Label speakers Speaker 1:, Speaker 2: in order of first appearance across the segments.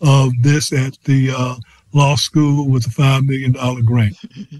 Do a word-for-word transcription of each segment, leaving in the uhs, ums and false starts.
Speaker 1: of this at the uh, law school with a five million dollars grant?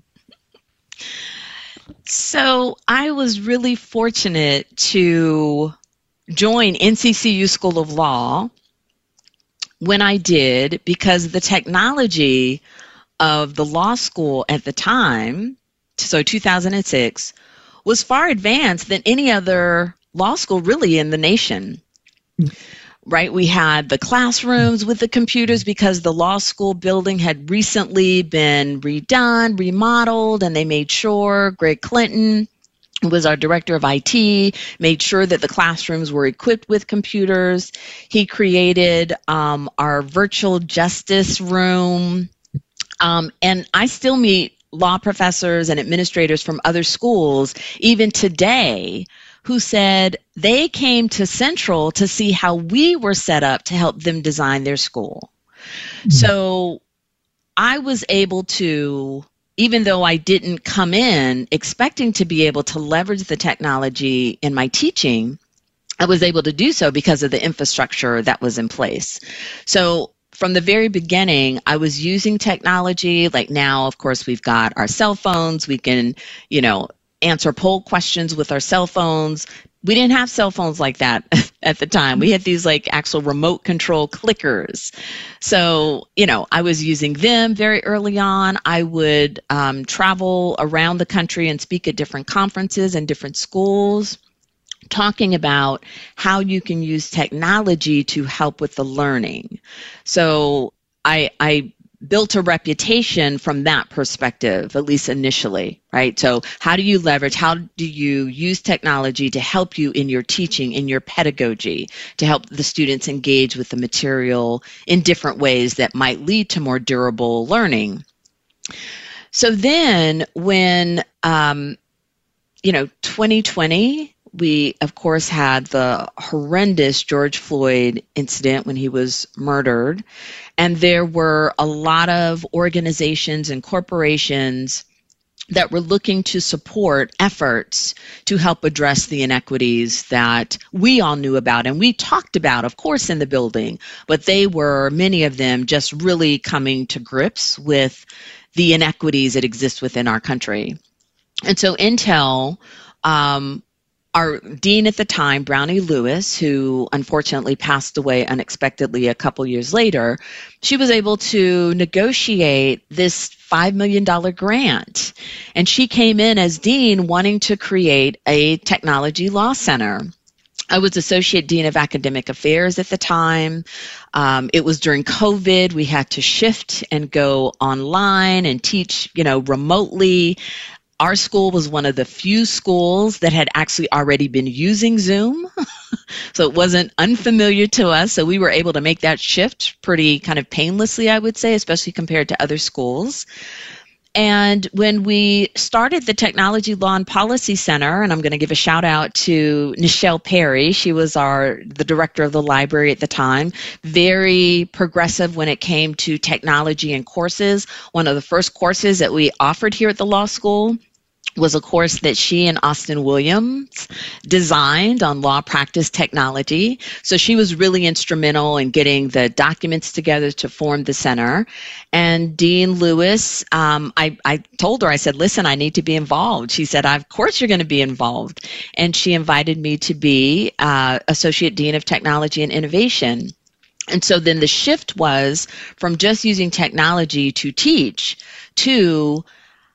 Speaker 2: So I was really fortunate to join N C C U School of Law when I did, because the technology of the law school at the time, so two thousand six, was far advanced than any other law school really in the nation. Right? We had the classrooms with the computers because the law school building had recently been redone, remodeled, and they made sure, Greg Clinton, who was our director of I T, made sure that the classrooms were equipped with computers. He created um, our virtual justice room. Um, and I still meet law professors and administrators from other schools, even today, who said they came to Central to see how we were set up to help them design their school. Mm-hmm. So I was able to, even though I didn't come in expecting to be able to leverage the technology in my teaching, I was able to do so because of the infrastructure that was in place. So from the very beginning, I was using technology. Like now, of course, we've got our cell phones. We can, you know, answer poll questions with our cell phones. We didn't have cell phones like that at the time. We had these like actual remote control clickers. So, you know, I was using them very early on. I would um, travel around the country and speak at different conferences and different schools, talking about how you can use technology to help with the learning. So I, I built a reputation from that perspective, at least initially, right? So how do you leverage, how do you use technology to help you in your teaching, in your pedagogy, to help the students engage with the material in different ways that might lead to more durable learning? So then when, um, you know, twenty twenty, we, of course, had the horrendous George Floyd incident when he was murdered. And there were a lot of organizations and corporations that were looking to support efforts to help address the inequities that we all knew about and we talked about, of course, in the building. But they were, many of them, just really coming to grips with the inequities that exist within our country. And so Intel, um, our dean at the time, Brownie Lewis, who unfortunately passed away unexpectedly a couple years later, she was able to negotiate this five million dollars grant. And she came in as dean wanting to create a technology law center. I was Associate Dean of Academic Affairs at the time. Um, it was during COVID. We had to shift and go online and teach, you know, remotely. Our school was one of the few schools that had actually already been using Zoom. So it wasn't unfamiliar to us. So we were able to make that shift pretty kind of painlessly, I would say, especially compared to other schools. And when we started the Technology Law and Policy Center, and I'm going to give a shout out to Nichelle Perry, she was our the director of the library at the time, very progressive when it came to technology and courses. One of the first courses that we offered here at the law school was a course that she and Austin Williams designed on law practice technology. So she was really instrumental in getting the documents together to form the center. And Dean Lewis, um, I, I told her, I said, listen, I need to be involved. She said, of course you're going to be involved. And she invited me to be uh, Associate Dean of Technology and Innovation. And so then the shift was from just using technology to teach to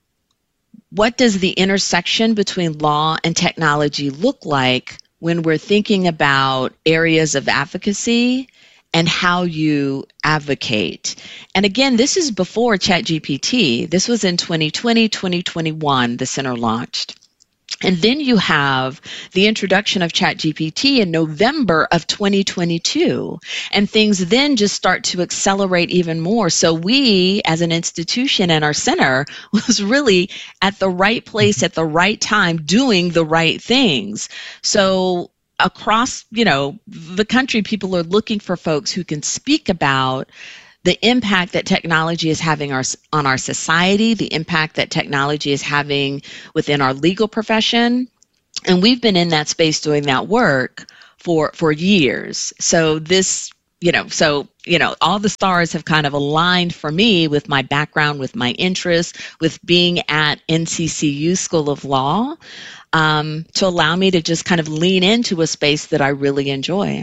Speaker 2: what does the intersection between law and technology look like when we're thinking about areas of advocacy and how you advocate. And again, this is before ChatGPT. This was in twenty twenty, twenty twenty-one, the center launched. And then you have the introduction of ChatGPT in November of twenty twenty-two, and things then just start to accelerate even more. So we, as an institution and our center, was really at the right place at the right time doing the right things. So across, you know, the country, people are looking for folks who can speak about the impact that technology is having our, on our society, the impact that technology is having within our legal profession. And we've been in that space doing that work for, for years. So this you know, so, you know, all the stars have kind of aligned for me with my background, with my interests, with being at N C C U School of Law, um, to allow me to just kind of lean into a space that I really enjoy.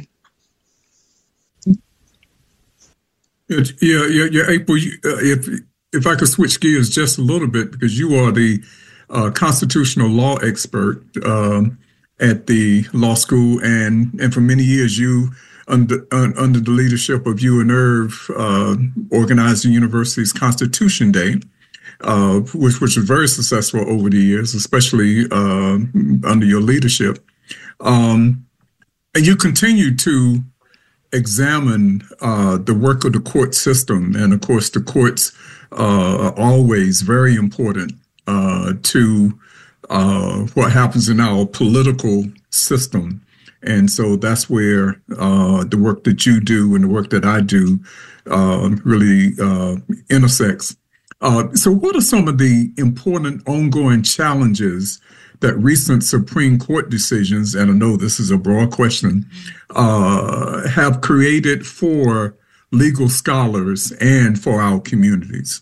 Speaker 3: Yeah, yeah, yeah, April. You, uh, if if I could switch gears just a little bit, because you are the uh, constitutional law expert um, at the law school, and and for many years you, under uh, under the leadership of you and Irv, uh, organized the university's Constitution Day, uh, which which was very successful over the years, especially uh, under your leadership, um, and you continue to examine uh, the work of the court system. And of course, the courts uh, are always very important uh, to uh, what happens in our political system. And so that's where uh, the work that you do and the work that I do uh, really uh, intersects. Uh, so what are some of the important ongoing challenges that recent Supreme Court decisions, and I know this is a broad question, uh, have created for legal scholars and for our communities?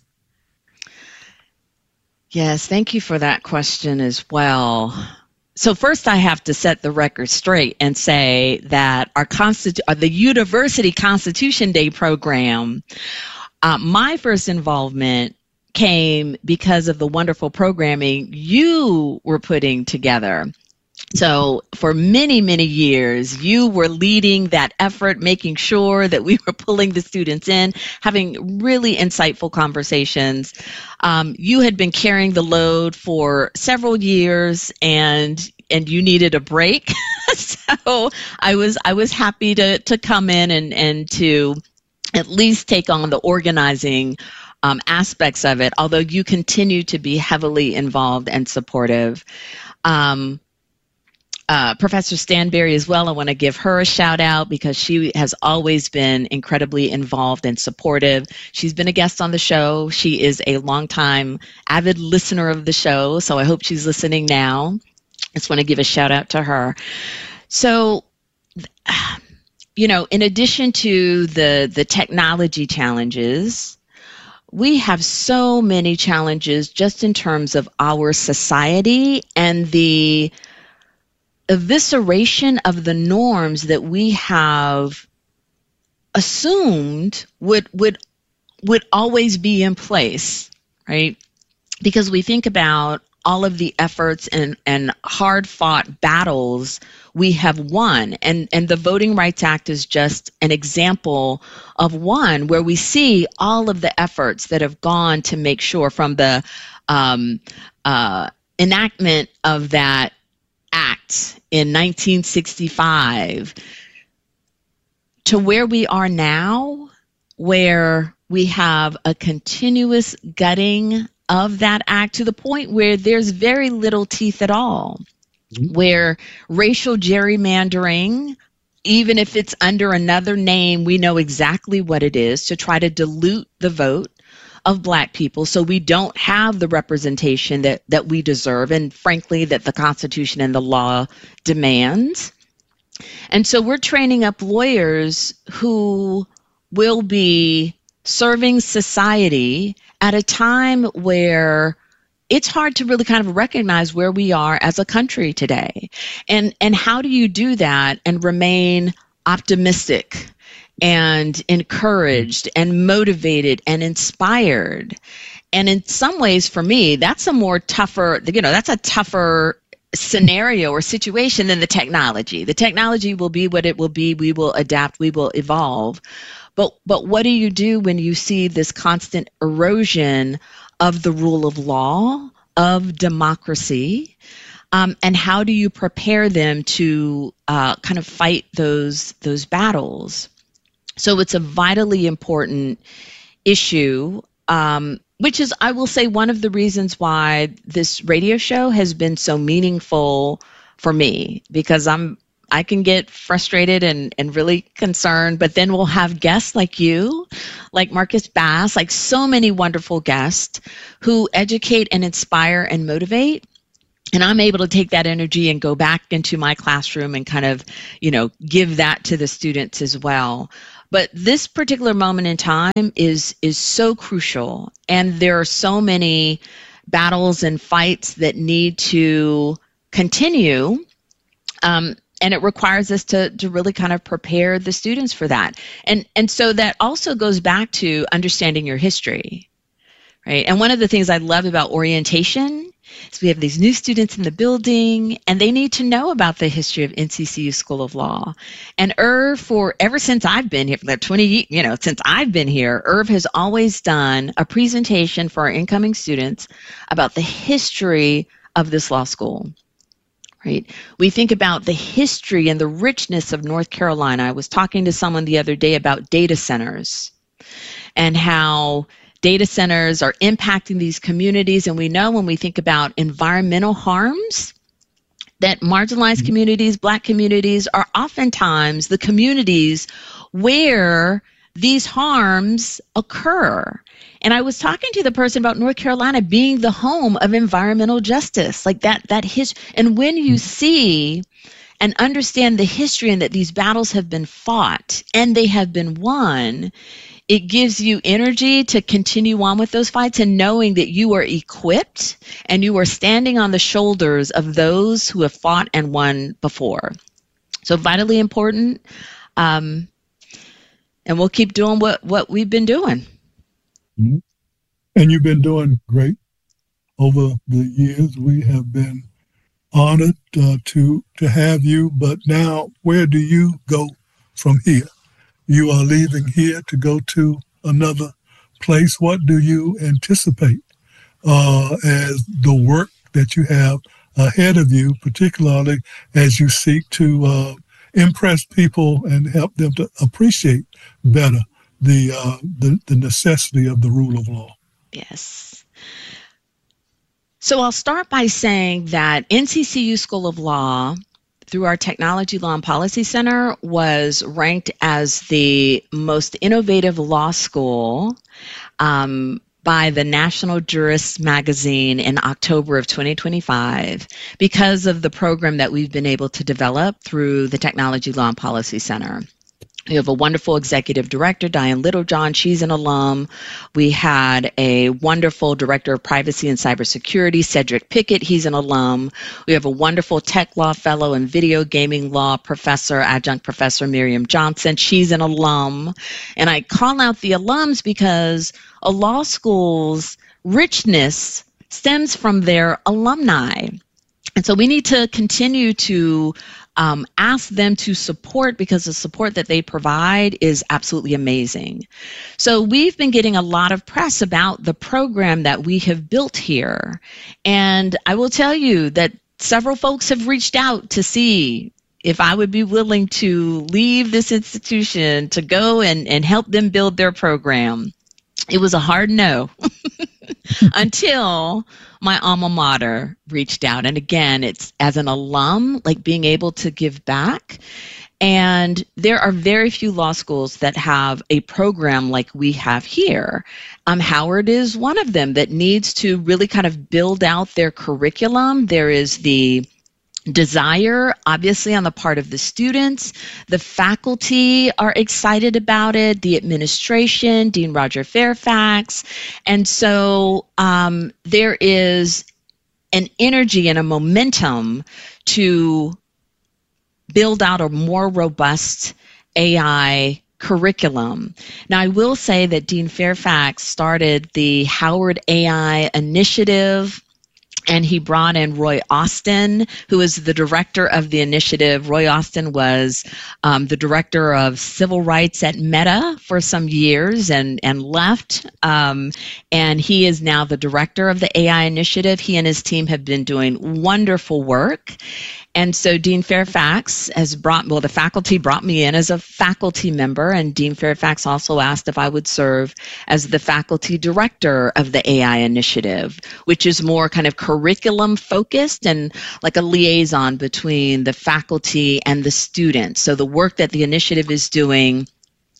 Speaker 2: Yes, thank you for that question as well. So first I have to set the record straight and say that our Constitu- uh, the University Constitution Day program, uh, my first involvement came because of the wonderful programming you were putting together. So for many, many years, you were leading that effort, making sure that we were pulling the students in, having really insightful conversations. Um, you had been carrying the load for several years, and and you needed a break. So I was I was happy to to come in and and to at least take on the organizing Um, aspects of it, although you continue to be heavily involved and supportive. Um, uh, Professor Stanberry as well, I want to give her a shout out because she has always been incredibly involved and supportive. She's been a guest on the show. She is a longtime avid listener of the show, so I hope she's listening now. I just want to give a shout out to her. So, you know, in addition to the, the technology challenges, we have so many challenges just in terms of our society and the evisceration of the norms that we have assumed would would would always be in place, right? Because we think about all of the efforts and, and hard-fought battles we have won. And, and the Voting Rights Act is just an example of one where we see all of the efforts that have gone to make sure from the um, uh, enactment of that act in nineteen sixty-five to where we are now, where we have a continuous gutting of that act to the point where there's very little teeth at all, mm-hmm. where racial gerrymandering, even if it's under another name, we know exactly what it is to try to dilute the vote of Black people so we don't have the representation that, that we deserve and frankly that the Constitution and the law demands. And so we're training up lawyers who will be serving society at a time where it's hard to really kind of recognize where we are as a country today. And and how do you do that and remain optimistic and encouraged and motivated and inspired? And in some ways, for me, that's a more tougher, you know, that's a tougher scenario or situation than the technology. The technology will be what it will be. We will adapt. We will evolve. But but what do you do when you see this constant erosion of the rule of law, of democracy, um, and how do you prepare them to uh, kind of fight those those battles? So it's a vitally important issue, um, which is, I will say, one of the reasons why this radio show has been so meaningful for me, because I'm I can get frustrated and, and really concerned, but then we'll have guests like you, like Marcus Bass, like so many wonderful guests who educate and inspire and motivate. And I'm able to take that energy and go back into my classroom and kind of, you know, give that to the students as well. But this particular moment in time is is so crucial, and there are so many battles and fights that need to continue, um, and it requires us to to really kind of prepare the students for that. And and so that also goes back to understanding your history, right? And one of the things I love about orientation is we have these new students in the building, and they need to know about the history of N C C U School of Law. And Irv, for ever since I've been here, for the twenty, you know, since I've been here, Irv has always done a presentation for our incoming students about the history of this law school. Right? We think about the history and the richness of North Carolina. I was talking to someone the other day about data centers and how data centers are impacting these communities, and we know when we think about environmental harms that marginalized communities, Black communities, are oftentimes the communities where these harms occur. And I was talking to the person about North Carolina being the home of environmental justice, like that, that his, and when you see and understand the history and that these battles have been fought and they have been won, it gives you energy to continue on with those fights, and knowing that you are equipped and you are standing on the shoulders of those who have fought and won before. So vitally important. Um, and we'll keep doing what, what we've been doing.
Speaker 1: Mm-hmm. And you've been doing great over the years. We have been honored uh, to to have you. But now, where do you go from here? You are leaving here to go to another place. What do you anticipate uh, as the work that you have ahead of you, particularly as you seek to uh, impress people and help them to appreciate better the, uh, the the necessity of the rule of law?
Speaker 2: Yes. So I'll start by saying that N C C U School of Law, through our Technology Law and Policy Center, was ranked as the most innovative law school um, by the National Jurist magazine in October of twenty twenty-five because of the program that we've been able to develop through the Technology Law and Policy Center. We have a wonderful executive director, Diane Littlejohn. She's an alum. We had a wonderful director of privacy and cybersecurity, Cedric Pickett. He's an alum. We have a wonderful tech law fellow and video gaming law professor, adjunct professor Miriam Johnson. She's an alum. And I call out the alums because a law school's richness stems from their alumni. And so we need to continue to Um, ask them to support, because the support that they provide is absolutely amazing. So we've been getting a lot of press about the program that we have built here. And I will tell you that several folks have reached out to see if I would be willing to leave this institution to go and, and help them build their program. It was a hard no until my alma mater reached out. And again, it's as an alum, like being able to give back. And there are very few law schools that have a program like we have here. Um, Howard is one of them that needs to really kind of build out their curriculum. There is the desire, obviously, on the part of the students. The faculty are excited about it, the administration, Dean Roger Fairfax. And so um, there is an energy and a momentum to build out a more robust A I curriculum. Now, I will say that Dean Fairfax started the Howard A I Initiative, and he brought in Roy Austin, who is the director of the initiative. Roy Austin was um, the director of civil rights at Meta for some years and, and left. Um, and he is now the director of the A I initiative. He and his team have been doing wonderful work. And so Dean Fairfax has brought, well, the faculty brought me in as a faculty member, and Dean Fairfax also asked if I would serve as the faculty director of the A I initiative, which is more kind of curriculum focused and like a liaison between the faculty and the students. So the work that the initiative is doing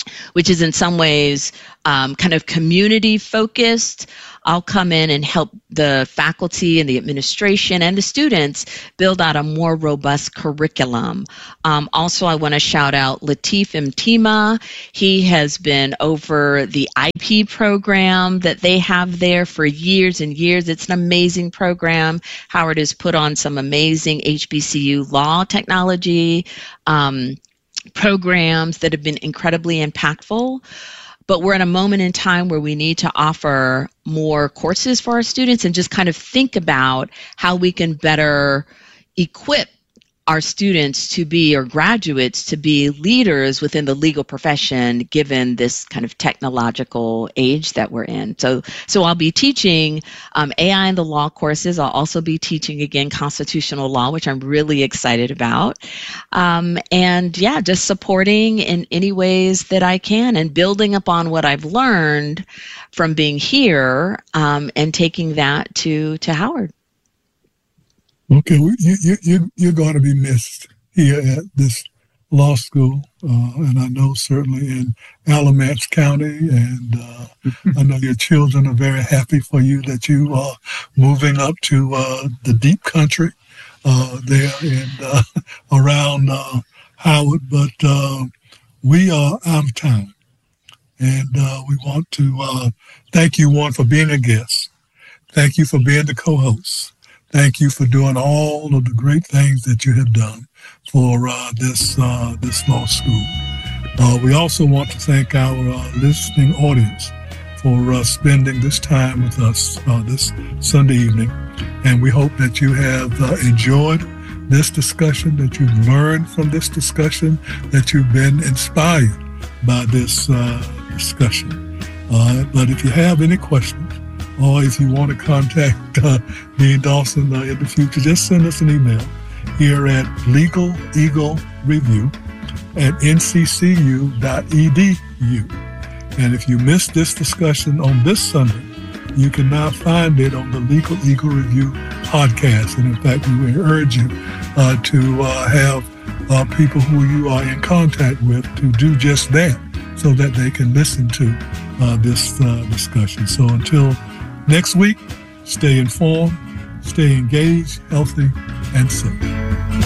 Speaker 2: which is in some ways um, kind of community focused. I'll come in and help the faculty and the administration and the students build out a more robust curriculum. Um, also, I want to shout out Latif Mtima. He has been over the I P program that they have there for years and years. It's an amazing program. Howard has put on some amazing H B C U law technology um, programs that have been incredibly impactful. But we're in a moment in time where we need to offer more courses for our students and just kind of think about how we can better equip our students to be, or graduates to be, leaders within the legal profession, given this kind of technological age that we're in. So, so I'll be teaching um, A I in the law courses. I'll also be teaching, again, constitutional law, which I'm really excited about. Um, and yeah, just supporting in any ways that I can and building upon what I've learned from being here um, and taking that to, to Howard.
Speaker 1: Okay, well, you, you, you, you're going to be missed here at this law school, uh, and I know certainly in Alamance County, and uh, I know your children are very happy for you that you are moving up to uh, the deep country uh, there and uh, around uh, Howard, but uh, we are out of time, and uh, we want to uh, thank you, one, for being a guest. Thank you for being the co-host. Thank you for doing all of the great things that you have done for uh, this uh, this law school. Uh, we also want to thank our uh, listening audience for uh, spending this time with us uh, this Sunday evening. And we hope that you have uh, enjoyed this discussion, that you've learned from this discussion, that you've been inspired by this uh, discussion. Uh, but if you have any questions, or if you want to contact uh, me and Dawson uh, in the future, just send us an email here at Legal Eagle Review at N C C U dot E D U. And if you missed this discussion on this Sunday, you can now find it on the Legal Eagle Review podcast. And in fact, we would urge you uh, to uh, have uh, people who you are in contact with to do just that, so that they can listen to uh, this uh, discussion. So until next week, stay informed, stay engaged, healthy, and safe.